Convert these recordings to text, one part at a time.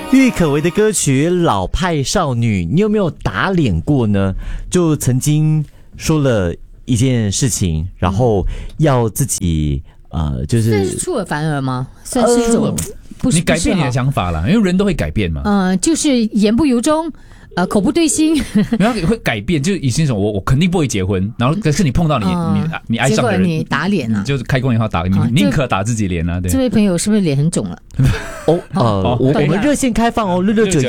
郁可唯的歌曲《老派少女》，你有没有打脸过呢？就曾经说了一件事情，然后要自己就是这是出尔反尔吗？算是一种不是你改变你的想法了，因为人都会改变嘛。 就是言不由衷。口不对心， 然后会改变，就以前种我肯定不会结婚，然后可是你碰到你爱上的人， 结果你打脸啊， 就是开工以后打，你宁可打自己脸啊。对， 这位朋友是不是脸很肿了？ 我们热线开放哦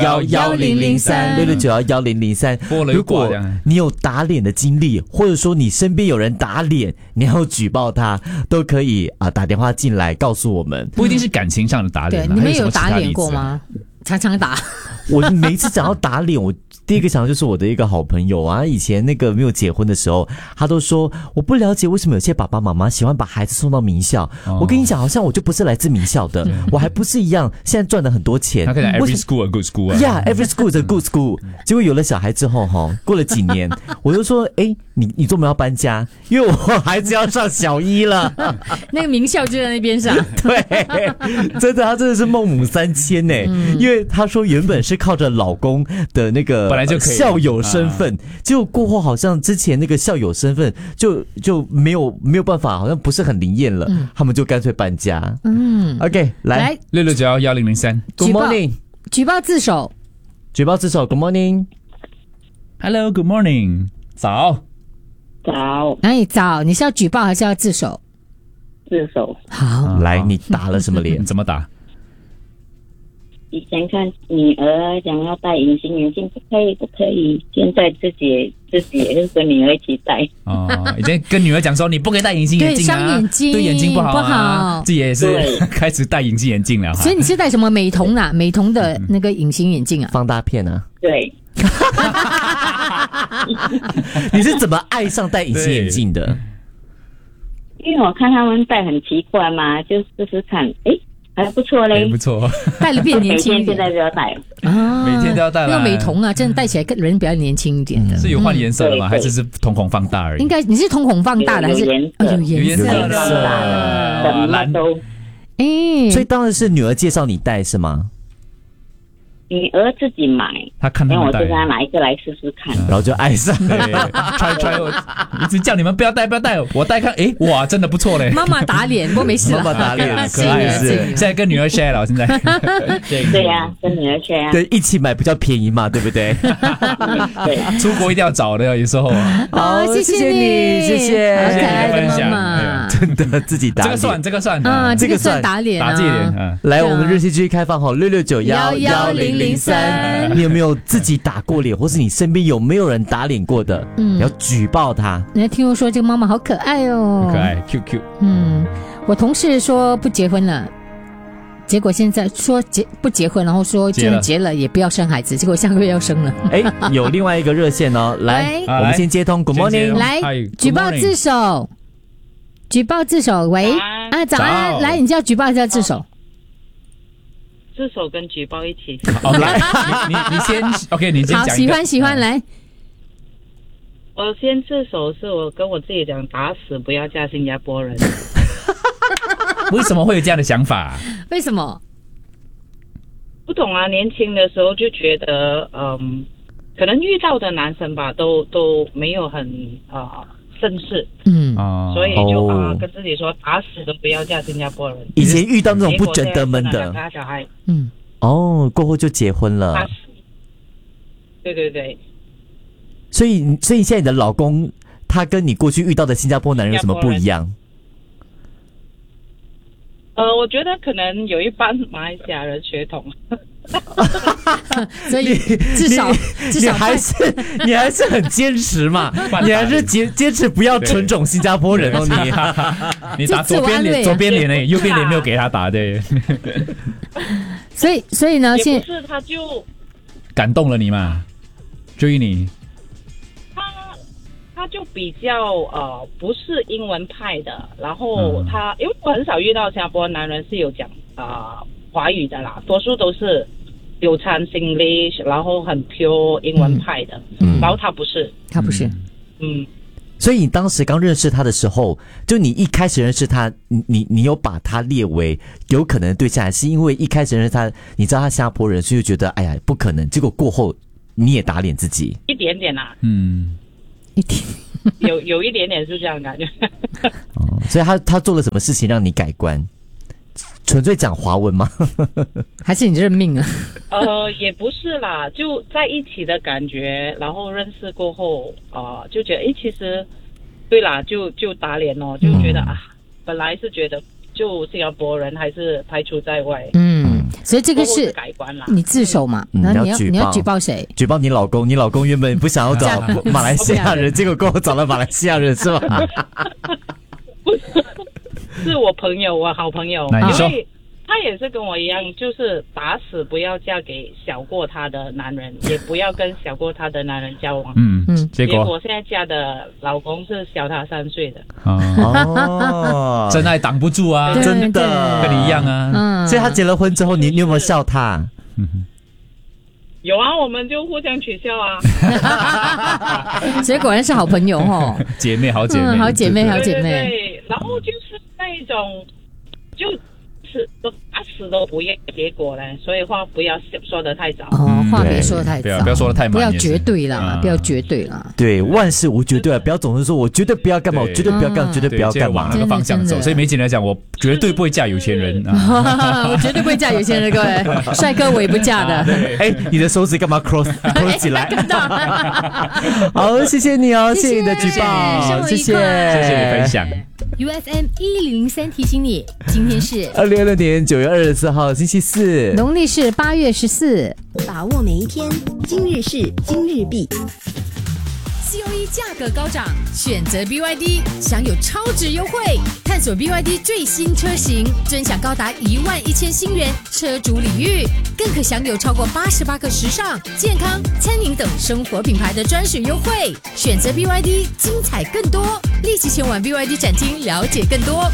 ，66911003，66911003。如果你有打脸的经历，或者说你身边有人打脸，你要举报他，都可以打电话进来告诉我们。 不一定是感情上的打脸， 对，你们有打脸过吗？常常打。 我每一次想要打脸，我第一个想到就是我的一个好朋友啊，以前那个没有结婚的时候，他都说我不了解为什么有些爸爸妈妈喜欢把孩子送到名校。我跟你讲，好像我就不是来自名校的，我还不是一样，现在赚了很多钱。 他可以讲 every school a good school 啊 ，Yeah, every school is a good school。结果有了小孩之后过了几年，我就说，你做梦要搬家，因为我孩子要上小一了。 那个名校就在那边上。 对，真的，他真的是孟母三迁呢。因为他说原本是靠着老公的那个本来就可以校友身份，结果过后好像之前那个校友身份就没有办法，好像不是很灵验了，他们就干脆搬家。OK， 来 66911003 ，Good morning， 举报自首 ，Good morning，Hello Good morning， 早， 早，你是要举报还是要自首？ 自首。 好， 来，你打了什么脸？ 怎么打？ 以前看女儿想要戴隐形眼镜，不可以。现在自己也是跟女儿一起戴。 以前跟女儿讲说你不可以戴隐形眼镜啊， 对，伤眼睛， 对眼睛不好，自己也是开始戴隐形眼镜了。 所以你是戴什么美瞳啊？美瞳的那个隐形眼镜啊？ 放大片啊？ 对。 你是怎么爱上戴隐形眼镜的？ 因为我看他们戴很奇怪嘛，就试试看，还不错嘞， 不错， 戴了变年轻一点。 现在就要戴啊， 每天都要戴了。 那个美瞳啊，真的戴起来人比较年轻一点的。 是有换颜色的吗？还是瞳孔放大而已？ 应该你是瞳孔放大的还是有颜色的？什么都。 所以当然是女儿介绍你戴是吗？ 女儿自己买， 他看他们戴， 我就跟他拿一个来试试看， 然后就爱上。 try， 一直叫你们不要戴，我戴看，哇，真的不错嘞。 妈妈打脸，不过没事。 妈妈打脸， 可爱是。现在跟女儿 share 了，现在。 对呀，跟女儿 share 啊。 对，一起买比较便宜嘛，对不对？ 对， 出国一定要找的，有时候。 好，谢谢你， 谢谢， 好可爱的妈妈， 真的自己打脸。 这个算啊，这个算打脸， 打自己脸。 来，我们热线继续开放哈，66911003。你有没有自己打过脸，或是你身边有没有人打脸过的？要举报他。 人家听说这个妈妈好可爱哦， 可爱 QQ。 我同事说不结婚了，结果现在说不结婚，然后说就算结了也不要生孩子，结果下个月要生了。 有另外一个热线哦，来，我们先接通。Good morning， 来举报自首，喂，早安，来，你就要举报还是要自首？ 自首跟举报一起。 来，你先 ，OK， 你先讲。 好，喜欢来。 我先自首，是我跟我自己讲，打死不要嫁新加坡人。 为什么会有这样的想法？ 为什么？ 不懂啊，年轻的时候就觉得，可能遇到的男生吧，都没有很正式，所以就跟自己说，打死都不要嫁新加坡人。 以前遇到那种不真的们的， 小孩， 过后就结婚了。 对。 所以现在你的老公，他跟你过去遇到的新加坡男人有什么不一样？ 我觉得可能有一半马来西亚人血统。 所以至少你还是很坚持嘛，你还是坚持不要纯种新加坡人哦， 你打左边脸而已，右边脸没有给他打的。 所以呢， 也不是他就感动了你嘛，追你。 他就比较不是英文派的，然后他因为我很少遇到新加坡男人是有讲华语的啦，多数都是有掺 English， 然后很 pure 英文派的，然后他不是， 所以你当时刚认识他的时候，就你一开始认识他，你有把他列为有可能的对象，还是因为一开始认识他，你知道他新加坡人，所以就觉得哎呀不可能，结果过后你也打脸自己？ 一点点啦， 一点有一点点是这样的感觉。 所以他做了什么事情让你改观？纯粹讲华文吗？ 还是你认命啊？ 也不是啦，就在一起的感觉，然后认识过后，就觉得其实对啦，就打脸咯，就觉得本来是觉得就新加坡人还是排除在外。 所以这个是改观啦， 你自首嘛？那你要举报谁？ 举报你老公。你老公原本不想要找马来西亚人，结果过后找了马来西亚人，是吧？ 是我朋友，我好朋友，因为他也是跟我一样，就是打死不要嫁给小过他的男人，也不要跟小过他的男人交往。 结果现在嫁的老公是小他3岁的。 真爱挡不住啊， 真的跟你一样啊。 所以他结了婚之后，你有没有笑他？ 有啊，我们就互相取笑啊。 所以果然是好朋友哦， 姐妹好姐妹， 好姐妹好姐妹。 对，然后就是那一种，就是打死都不要结果嘞，所以话不要说得太早。 话别说得太早， 不要说得太满， 不要绝对啦，不要绝对啦。 对，万事无绝对，不要总是说我绝对不要干嘛，我绝对不要干，绝对不要干嘛， 往那个方向走。所以梅姐来讲，我绝对不会嫁有钱人啊， 我绝对不会嫁有钱人，各位帅哥我也不嫁的。 你的手指干嘛 cross 起来？好，谢谢你哦，谢谢你的举报，谢谢你分享。 UFM 1003提醒你，今天是 2026年9月24号星期四， 农历是8月14。 把握每一天，今日事今日毕。 COE 价格高涨，选择 BYD 享有超值优惠，探索 BYD 最新车型，尊享高达11000新元车主礼遇，更可享有超过88个时尚、健康、餐饮等生活品牌的专属优惠。选择 BYD， 精彩更多，立即前往 BYD 展厅了解更多。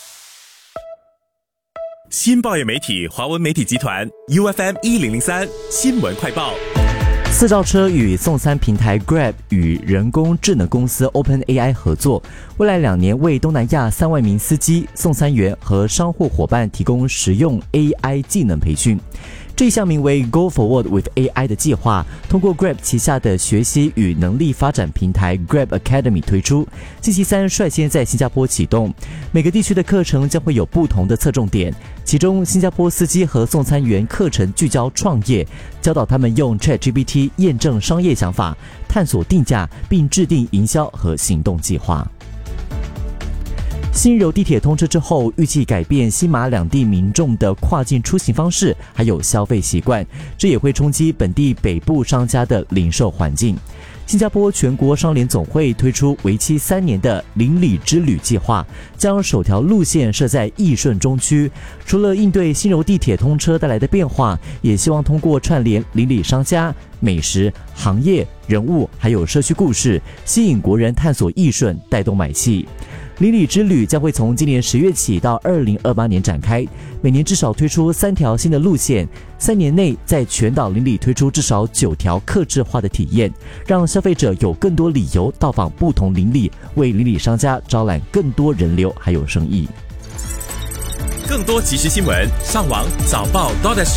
新报业媒体华文媒体集团 UFM 1003新闻快报。 四兆车与送餐平台 Grab 与人工智能公司 OpenAI 合作，未来2年为东南亚3万名司机、送餐员和商户伙伴提供实用 AI 技能培训。这一项名为 Go Forward with AI 的计划，通过 Grab 旗下的学习与能力发展平台 Grab Academy 推出，星期三率先在新加坡启动。每个地区的课程将会有不同的侧重点，其中新加坡司机和送餐员课程聚焦创业，教导他们用 ChatGPT 验证商业想法，探索定价，并制定营销和行动计划。新柔地铁通车之后，预计改变新马两地民众的跨境出行方式，还有消费习惯，这也会冲击本地北部商家的零售环境。新加坡全国商联总会推出为期3年的邻里之旅计划，将首条路线设在义顺中区。除了应对新柔地铁通车带来的变化，也希望通过串联邻里商家、美食、行业、人物，还有社区故事，吸引国人探索义顺，带动买气。邻里之旅将会从今年10月起到2028年展开，每年至少推出3条新的路线，3年内在全岛邻里推出至少9条客制化的体验，让消费者有更多理由到访不同邻里，为邻里商家招揽更多人流还有生意。 更多即时新闻，上网早报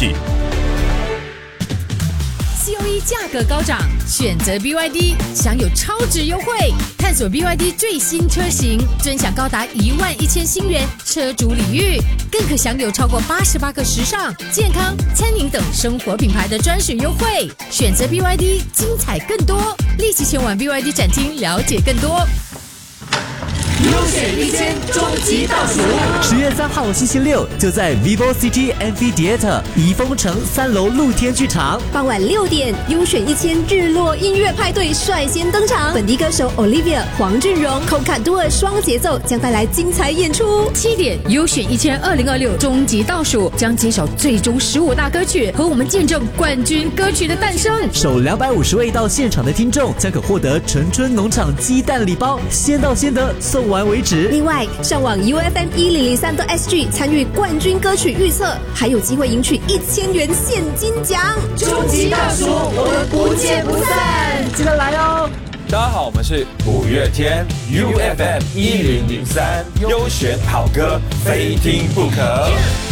COE 价格高涨，选择 BYD 享有超值优惠，探索 BYD 最新车型，尊享高达11000新元车主礼遇，更可享有超过88个时尚、健康、餐饮等生活品牌的专属优惠。选择 BYD， 精彩更多，立即前往 BYD 展厅了解更多。 优选1000终极倒数 ，10月3号星期六，就在 Vivo City Amphitheatre 怡丰城3楼露天剧场， 傍晚6点，优选1000日落音乐派对率先登场，本地歌手 Olivia、黄俊荣、Coca Duo 双节奏将带来精彩演出。 7点，优选1000 2026终极倒数将揭晓最终15大歌曲，和我们见证冠军歌曲的诞生。 首250位到现场的听众将可获得陈春农场鸡蛋礼包，先到先得，送完为止。 另外，上网 UFM1003.SG 参与冠军歌曲预测，还有机会赢取1000元现金奖。 终极倒数，我们不见不散， 记得来哦。 大家好，我们是五月天 UFM 1003，优选好歌，非听不可。